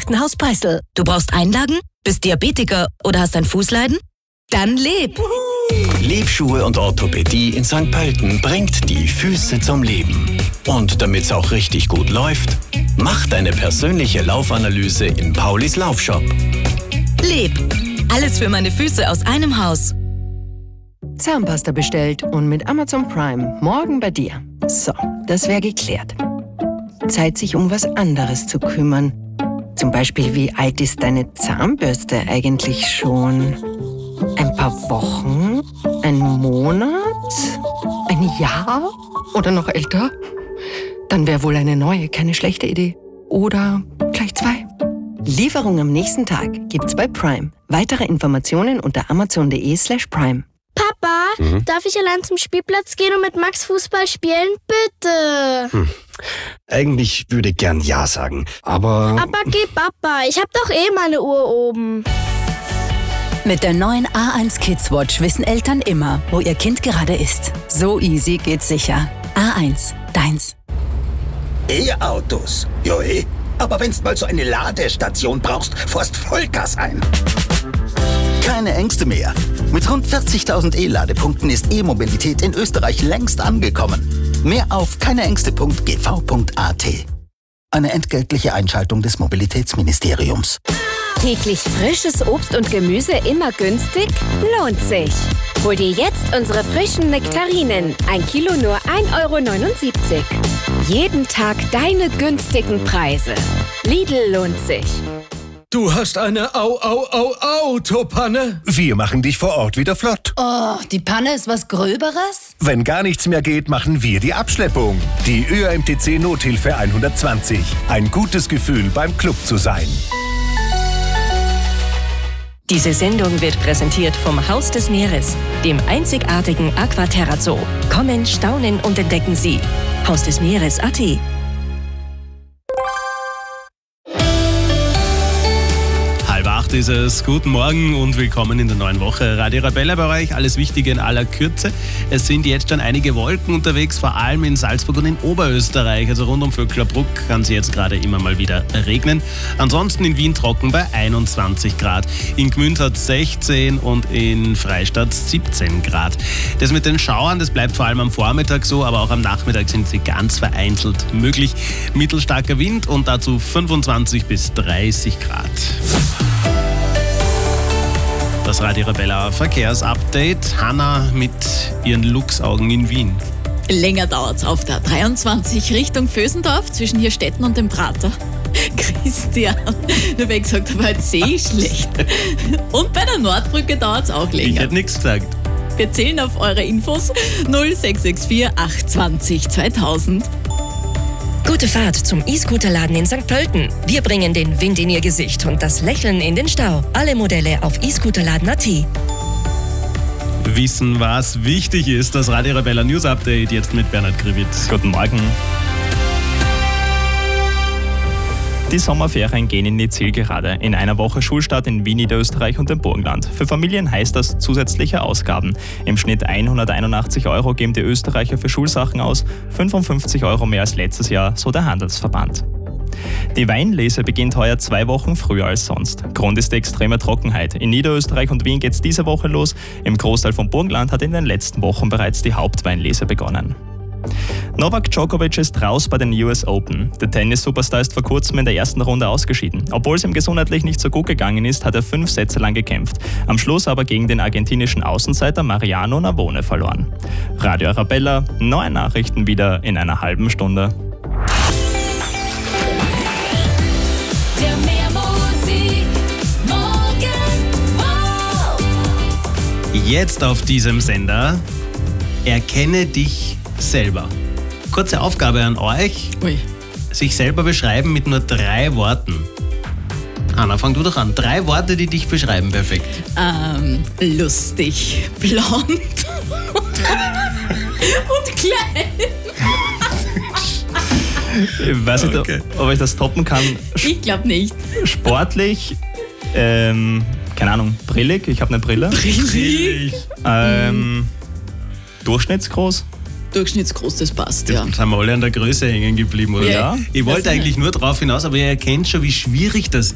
Weihnachten Hauspreisel. Du brauchst Einlagen? Bist Diabetiker oder hast ein Fußleiden? Dann leb! Lebschuhe und Orthopädie in St. Pölten bringt die Füße zum Leben. Und damit's auch richtig gut läuft, mach deine persönliche Laufanalyse in Paulis Laufshop. Leb! Alles für meine Füße aus einem Haus. Zahnpasta bestellt und mit Amazon Prime morgen bei dir. So, das wäre geklärt. Zeit, sich um was anderes zu kümmern. Zum Beispiel, wie alt ist deine Zahnbürste eigentlich schon? Ein paar Wochen? Ein Monat? Ein Jahr? Oder noch älter? Dann wäre wohl eine neue keine schlechte Idee. Oder gleich 2. Lieferung am nächsten Tag gibt's bei Prime. Weitere Informationen unter amazon.de/prime. Papa, darf ich allein zum Spielplatz gehen und mit Max Fußball spielen? Bitte. Eigentlich würde ich gern Ja sagen, aber... Aber geh, Papa, ich hab doch eh meine Uhr oben. Mit der neuen A1 Kids Watch wissen Eltern immer, wo ihr Kind gerade ist. So easy geht's sicher. A1, deins. E-Autos, Joey. Aber wenn's mal so eine Ladestation brauchst, fährst Vollgas ein. Keine Ängste mehr. Mit rund 40.000 E-Ladepunkten ist E-Mobilität in Österreich längst angekommen. Mehr auf keineängste.gv.at. Eine entgeltliche Einschaltung des Mobilitätsministeriums. Täglich frisches Obst und Gemüse immer günstig? Lohnt sich. Hol dir jetzt unsere frischen Nektarinen. 1 Kilo nur 1,79 €. Jeden Tag deine günstigen Preise. Lidl lohnt sich. Du hast eine Autopanne? Wir machen dich vor Ort wieder flott. Oh, die Panne ist was Gröberes? Wenn gar nichts mehr geht, machen wir die Abschleppung. Die ÖAMTC Nothilfe 120. Ein gutes Gefühl, beim Club zu sein. Diese Sendung wird präsentiert vom Haus des Meeres, dem einzigartigen Aquaterra Zoo. Kommen, staunen und entdecken Sie. Haus des Meeres.at. Ist es. Guten Morgen und willkommen in der neuen Woche. Radio Arabella bei euch, alles Wichtige in aller Kürze. Es sind jetzt schon einige Wolken unterwegs, vor allem in Salzburg und in Oberösterreich. Also rund um Vöcklerbruck kann es jetzt gerade immer mal wieder regnen. Ansonsten in Wien trocken bei 21 Grad. In Gmünd hat es 16 und in Freistadt 17 Grad. Das mit den Schauern, das bleibt vor allem am Vormittag so, aber auch am Nachmittag sind sie ganz vereinzelt möglich. Mittelstarker Wind und dazu 25 bis 30 Grad. Das Radio Arabella Verkehrsupdate. Hanna mit ihren Luchsaugen in Wien. Länger dauert's auf der 23 Richtung Vösendorf zwischen Hirstetten und dem Prater. Christian, nur weil ich gesagt habe, heute sehe ich schlecht. Und bei der Nordbrücke dauert's auch länger. Ich hätte nichts gesagt. Wir zählen auf eure Infos 0664 820 2000. Gute Fahrt zum E-Scooter-Laden in St. Pölten. Wir bringen den Wind in Ihr Gesicht und das Lächeln in den Stau. Alle Modelle auf e-Scooterladen.at. Wissen, was wichtig ist. Das Radio Arabella News Update jetzt mit Bernhard Grivitz. Guten Morgen. Die Sommerferien gehen in die Zielgerade. In einer Woche Schulstart in Wien, Niederösterreich und dem Burgenland. Für Familien heißt das zusätzliche Ausgaben. Im Schnitt 181 € geben die Österreicher für Schulsachen aus, 55 € mehr als letztes Jahr, so der Handelsverband. Die Weinlese beginnt heuer 2 Wochen früher als sonst. Grund ist die extreme Trockenheit. In Niederösterreich und Wien geht es diese Woche los. Im Großteil vom Burgenland hat in den letzten Wochen bereits die Hauptweinlese begonnen. Novak Djokovic ist raus bei den US Open. Der Tennis-Superstar ist vor kurzem in der ersten Runde ausgeschieden. Obwohl es ihm gesundheitlich nicht so gut gegangen ist, hat er 5 Sätze lang gekämpft. Am Schluss aber gegen den argentinischen Außenseiter Mariano Navone verloren. Radio Arabella, neue Nachrichten wieder in einer halben Stunde. Jetzt auf diesem Sender, erkenne dich selber. Kurze Aufgabe an euch. Ui. Sich selber beschreiben mit nur 3 Worten. Hanna, fang du doch an. 3 Worte, die dich beschreiben, perfekt. Lustig, blond und klein. Ich weiß nicht, ob ich das toppen kann. Ich glaube nicht. Sportlich, keine Ahnung, brillig. Ich habe eine Brille. Brillig? Durchschnittsgroß. Durchschnittsgroß, das passt, ja. Jetzt haben wir alle an der Größe hängen geblieben, oder? Ja. Ich wollte eigentlich nur drauf hinaus, aber ihr erkennt schon, wie schwierig das